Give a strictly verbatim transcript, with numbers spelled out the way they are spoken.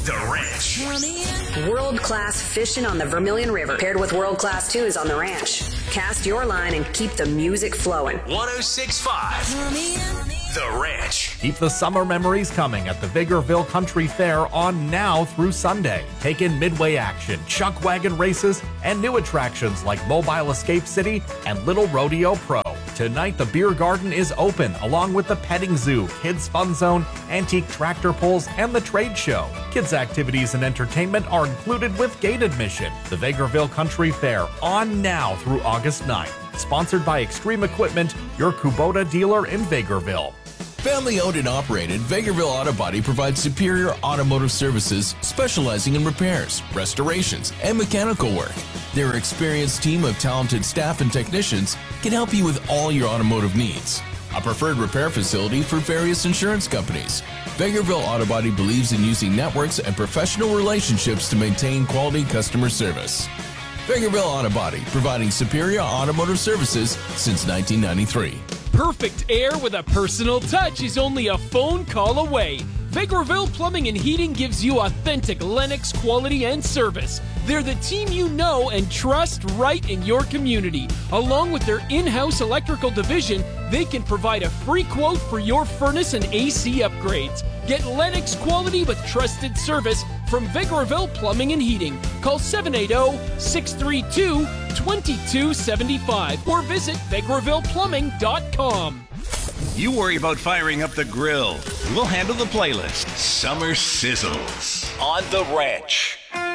The Ranch. World-class fishing on the Vermilion River, paired with world-class tunes on the ranch. Cast your line and keep the music flowing. one oh six point five. The Ranch. Keep the summer memories coming at the Vegreville Country Fair on now through Sunday. Take in midway action, chuck wagon races, and new attractions like Mobile Escape City and Little Rodeo Pro. Tonight, the beer garden is open, along with the petting zoo, kids fun zone, antique tractor pulls, and the trade show. Kids activities and entertainment are included with gate admission. The Vegreville Country Fair on now through August ninth. Sponsored by Extreme Equipment, your Kubota dealer in Vegreville. Family owned and operated, Vegreville Auto Body provides superior automotive services specializing in repairs, restorations, and mechanical work. Their experienced team of talented staff and technicians can help you with all your automotive needs. A preferred repair facility for various insurance companies. Vegreville Auto Body believes in using networks and professional relationships to maintain quality customer service. Vegreville Auto Body, providing superior automotive services since nineteen ninety-three. Perfect air with a personal touch is only a phone call away. Vegreville Plumbing and Heating gives you authentic Lennox quality and service. They're the team you know and trust right in your community. Along with their in-house electrical division, they can provide a free quote for your furnace and A C upgrades. Get Lennox quality with trusted service from Vegreville Plumbing and Heating. Call seven eight zero, six three two, two two seven five or visit vegreville plumbing dot com. You worry about firing up the grill. We'll handle the playlist. Summer Sizzles on The Ranch.